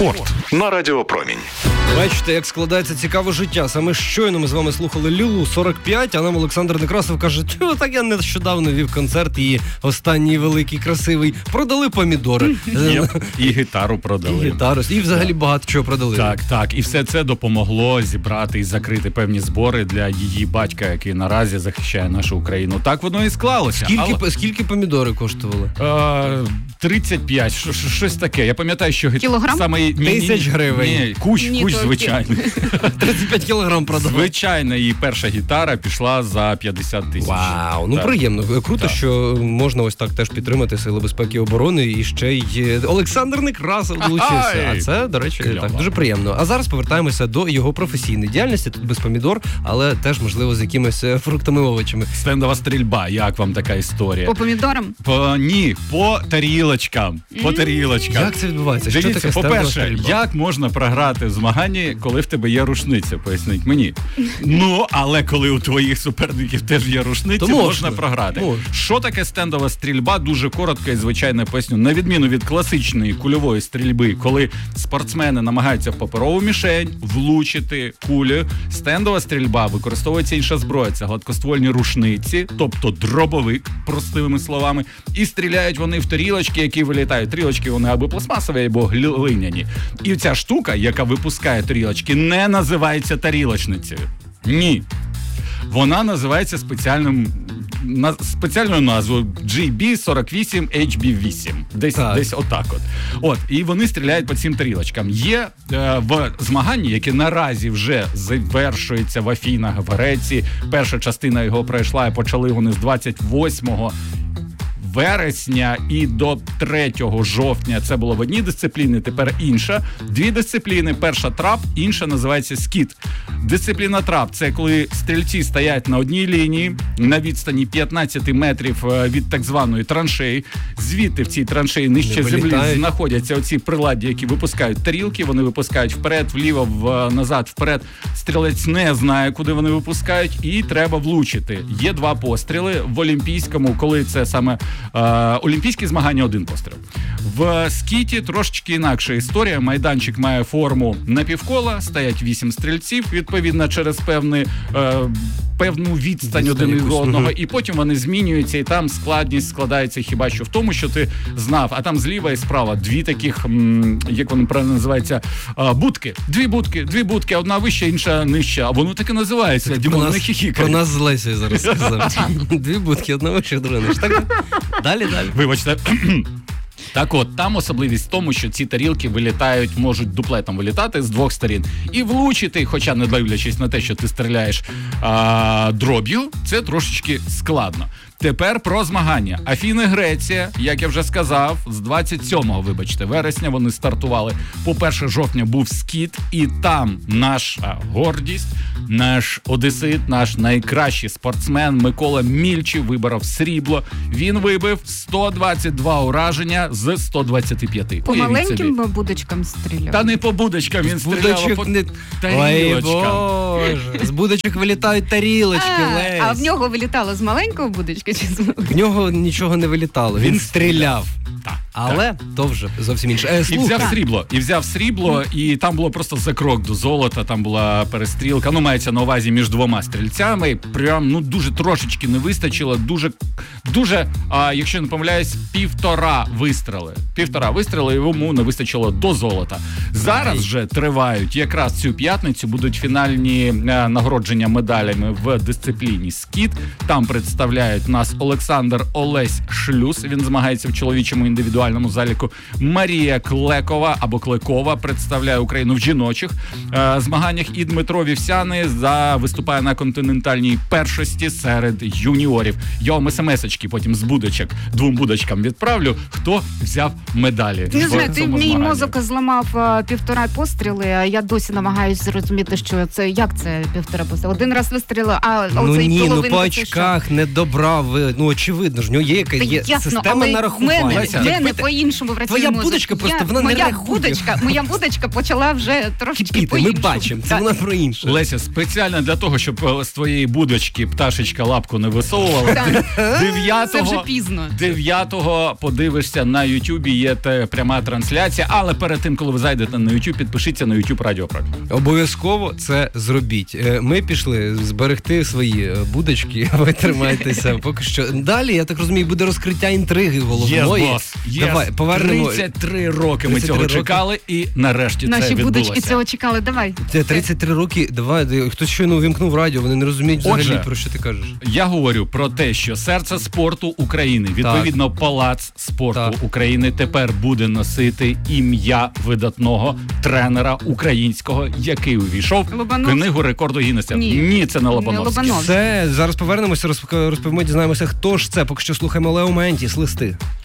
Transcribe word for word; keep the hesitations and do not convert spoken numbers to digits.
Спорт на Радіо Промінь. Бачите, як складається цікаве життя. Саме щойно ми з вами слухали Лілу сорок п'ять, а нам Олександр Некрасов каже, що так я нещодавно вів концерт, і останній великий, красивий. Продали помідори. І гітару продали. І гітару, і взагалі багато чого продали. Так, так. І все це допомогло зібрати і закрити певні збори для її батька, який наразі захищає нашу Україну. Так воно і склалося. Скільки, Але... скільки помідори коштували? Е, тридцять п'ять, ш- ш- щось таке. Я пам'ятаю, що... Кілограм? Саме... Ні, Тисяч гривень. Ні, кущ, Ні, кущ то звичайний. тридцять п'ять кілограм продали. Звичайна її перша гітара пішла за п'ятдесят тисяч. Вау, ну так. Приємно. Круто, Так. що можна ось так теж підтримати Сили безпеки і оборони. І ще й Олександр Некрасов долучився. А це, до речі, Кльово. так, дуже приємно. А зараз повертаємося до його професійної діяльності. Тут без помідор, але теж, можливо, з якимись фруктами, овочами. Стендова стрільба. Як вам така історія? По помідорам? По, ні, по тарілочкам. По тарілочкам. Як це відбувається? Що Дивіться, таке стендова по-перше, стрільба? як можна програти в змаганні, коли в тебе є рушниця? Поясніть мені. Ну, але коли у твоїх суперників теж є рушниці, То можна, можна програти. Можна. Що таке стендова стрільба? Дуже коротко і звичайно поясню. На відміну від класичної кульової стрільби, коли спортсмени намагаються в паперову мішень влучити кулею, стендова стрільба, використовується інша зброя. Це гладкоствольні рушниці, тобто дробовик, простими словами, і стріляють вони в тарілочки, які вилітають. Тарілочки вони або пластмасові, або глиняні. І ця штука, яка випускає тарілочки, не називається тарілочницею. Ні. Вона називається спеціальним на, спеціальною назвою джі бі сорок вісім ейч бі вісім. Десь, десь отак от. От. І вони стріляють по цим тарілочкам. Є е, в змаганні, яке наразі вже завершується в Афінах, в Греції. Перша частина його пройшла, і почали вони з двадцять восьмого вересня і до третього жовтня. Це було в одній дисципліні, тепер інша. Дві дисципліни. Перша трап, інша називається скіт. Дисципліна трап – це коли стрільці стоять на одній лінії на відстані п'ятнадцять метрів від так званої траншеї. Звідти в цій траншеї нижче землі знаходяться оці приладдя, які випускають тарілки. Вони випускають вперед, вліво, в, назад, вперед. Стрілець не знає, куди вони випускають, і треба влучити. Є два постріли. В олімпійському, коли це саме е, олімпійські змагання, один постріл. В скіті трошечки інакша історія. Майданчик має форму напівкола, стоять вісім стрільців, відповідно, через певний, е, певну відстань один від одного, і потім вони змінюються, і там складність складається хіба що в тому, що ти знав, а там зліва і справа дві таких, м, як вони правильно називаються, е, будки. Дві будки, дві будки, одна вища, інша нижча, а воно так і називається. Дімон, не хіхікай. Про нас з Лесею зараз сказав. Дві будки, одна вища, друга нижча. Далі, далі. Вибачте. Так от, там особливість в тому, що ці тарілки вилітають, можуть дуплетом вилітати з двох сторін. І влучити, хоча не дивлячись на те, що ти стріляєш а, дроб'ю, це трошечки складно. Тепер про змагання. Афіни, Греція, як я вже сказав, з двадцять сьомого, вибачте, вересня вони стартували. По перше жовтня був скіт, і там наша гордість, наш одесит, наш найкращий спортсмен Микола Мільчів виборов срібло. Він вибив сто двадцять два ураження з сто двадцять п'ять. По маленьким будочкам стріляв? Та не по будочкам, він стріляв, а по не... тарілочкам. Ой, Боже. З будочок вилітають тарілочки, а, Лесь. а в нього вилітало з маленької будочки чи з великої? В нього нічого не вилітало, він, він стріляв. Так, але так. То вже зовсім інше. Е, і взяв срібло, і взяв срібло, і там було просто за крок до золота, там була перестрілка, ну мається на увазі між двома стрільцями, прям, ну дуже трошечки не вистачило, дуже, дуже, а, якщо не помиляюсь, півтора вистріли. Півтора вистріли, йому не вистачило до золота. Зараз вже тривають, якраз цю п'ятницю будуть фінальні е, нагородження медалями в дисципліні скіт. Там представляють нас Олександр Олесь Шлюс, він змагається в чоловічому індивідуальному заліку. Марія Клекова або Клекова представляє Україну в жіночих е, змаганнях. І Дмитро Вівсяний за виступає на континентальній першості серед юніорів. Я вам смс-очки потім з будочок, двом будочкам відправлю, хто взяв медалі. Не знаю, ти мій мозок зламав а, півтора постріли, а я досі намагаюся зрозуміти, що це, як це півтора постріли. Один раз вистрілили, а ну оцей ні, ну по очках не добрав, ну очевидно ж, в нього є яка є ясно, система нарахування. В мене, мене Якби ти- по-іншому працює Твоя мозок. будочка просто, Я- вона не моя реагує. будочка, моя будочка почала вже трошечки Кипіти, ми по-іншому. бачимо, це Так. вона про інше. Леся, спеціально для того, щоб е, з твоєї будочки пташечка лапку не висовувала. Так. дев'ятого Це вже пізно. дев'ятого подивишся на Ютубі, є те пряма трансляція, але перед тим, коли ви зайдете на Ютуб, підпишіться на Ютуб Радіо Прак. Обов'язково це зробіть. Е, Ми пішли зберегти свої е, будочки, ви тримайтеся поки що. Далі, я так розумію, буде розкриття інтриги головної. бос, Давай, повернемо. тридцять три роки ми тридцять три цього роки. чекали, і нарешті Наші це будочки відбулося. цього чекали. Давай. Це тридцять три роки, давай, де- хтось щойно увімкнув радіо, вони не розуміють взагалі, Отже, про що ти кажеш. Я говорю про те, що серце спорту України, відповідно, палац спорту Так. України тепер буде носити ім'я видатного тренера українського, який увійшов в Лобановський? книгу рекорду Гіннеса. Ні. Ні, це не Лобановський. Лобановський. Все, зараз повернемося, розп- розповімо, дізнаємося, хто ж це. Поки що слухаємо Лео Ментіс, листи.